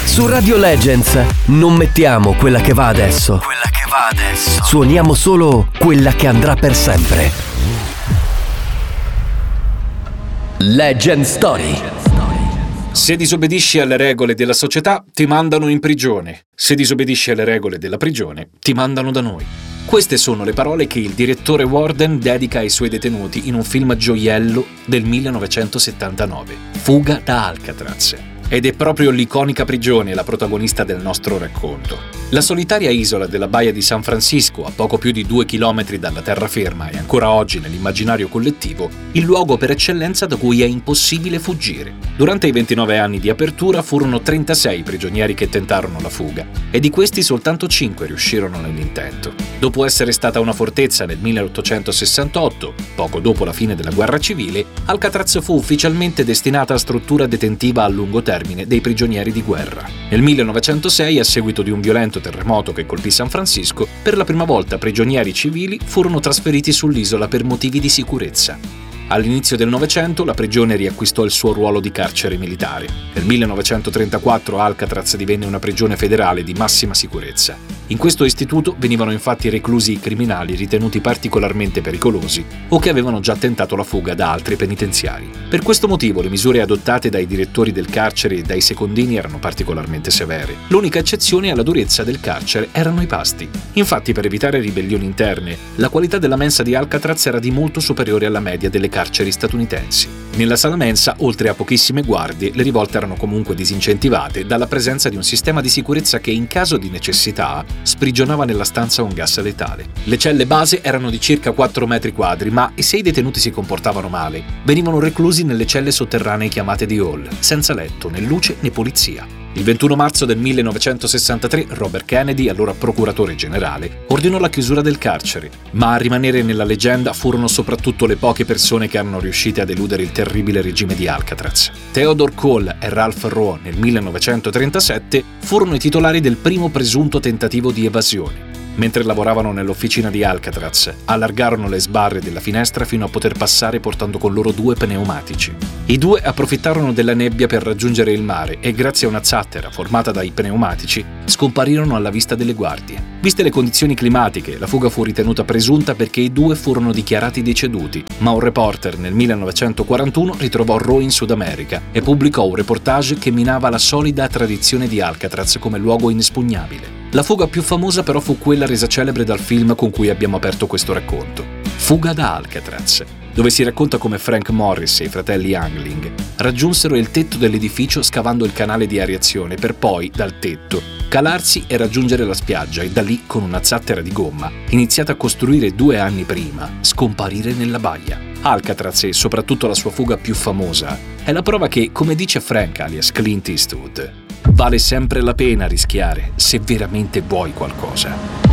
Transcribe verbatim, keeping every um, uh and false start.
Su Radio Legends non mettiamo quella che va adesso. Quella che va adesso. Suoniamo solo quella che andrà per sempre. Legend Story. Se disobbedisci alle regole della società, ti mandano in prigione. Se disobbedisci alle regole della prigione, ti mandano da noi. Queste sono le parole che il direttore Warden dedica ai suoi detenuti in un film gioiello del millenovecentosettantanove, Fuga da Alcatraz. Ed è proprio l'iconica prigione la protagonista del nostro racconto. La solitaria isola della baia di San Francisco, a poco più di due chilometri dalla terraferma e ancora oggi nell'immaginario collettivo, il luogo per eccellenza da cui è impossibile fuggire. Durante i ventinove anni di apertura furono trentasei i prigionieri che tentarono la fuga e di questi soltanto cinque riuscirono nell'intento. Dopo essere stata una fortezza nel milleottocentosessantotto, poco dopo la fine della guerra civile, Alcatraz fu ufficialmente destinata a struttura detentiva a lungo termine dei prigionieri di guerra. Nel millenovecentosei, a seguito di un violento terremoto che colpì San Francisco, per la prima volta prigionieri civili furono trasferiti sull'isola per motivi di sicurezza. All'inizio del Novecento la prigione riacquistò il suo ruolo di carcere militare. Nel millenovecentotrentaquattro Alcatraz divenne una prigione federale di massima sicurezza. In questo istituto venivano infatti reclusi i criminali ritenuti particolarmente pericolosi o che avevano già tentato la fuga da altri penitenziari. Per questo motivo le misure adottate dai direttori del carcere e dai secondini erano particolarmente severe. L'unica eccezione alla durezza del carcere erano i pasti. Infatti, per evitare ribellioni interne, la qualità della mensa di Alcatraz era di molto superiore alla media delle carceri statunitensi. Nella sala mensa, oltre a pochissime guardie, le rivolte erano comunque disincentivate dalla presenza di un sistema di sicurezza che, in caso di necessità, sprigionava nella stanza un gas letale. Le celle base erano di circa quattro metri quadri, ma se i detenuti si comportavano male, venivano reclusi nelle celle sotterranee chiamate di hall, senza letto, né luce né polizia. Il ventuno marzo del millenovecentosessantatré Robert Kennedy, allora procuratore generale, ordinò la chiusura del carcere, ma a rimanere nella leggenda furono soprattutto le poche persone che erano riuscite ad eludere il terribile regime di Alcatraz. Theodore Cole e Ralph Rowe nel millenovecentotrentasette furono i titolari del primo presunto tentativo di evasione. Mentre lavoravano nell'officina di Alcatraz, allargarono le sbarre della finestra fino a poter passare portando con loro due pneumatici. I due approfittarono della nebbia per raggiungere il mare e, grazie a una zattera formata dai pneumatici, scomparirono alla vista delle guardie. Viste le condizioni climatiche, la fuga fu ritenuta presunta perché i due furono dichiarati deceduti, ma un reporter nel millenovecentoquarantuno ritrovò Rowe in Sud America e pubblicò un reportage che minava la solida tradizione di Alcatraz come luogo inespugnabile. La fuga più famosa però fu quella resa celebre dal film con cui abbiamo aperto questo racconto, Fuga da Alcatraz, dove si racconta come Frank Morris e i fratelli Youngling raggiunsero il tetto dell'edificio scavando il canale di areazione per poi, dal tetto, calarsi e raggiungere la spiaggia e da lì, con una zattera di gomma, iniziata a costruire due anni prima, scomparire nella baia. Alcatraz, e soprattutto la sua fuga più famosa, è la prova che, come dice Frank alias Clint Eastwood, vale sempre la pena rischiare se veramente vuoi qualcosa.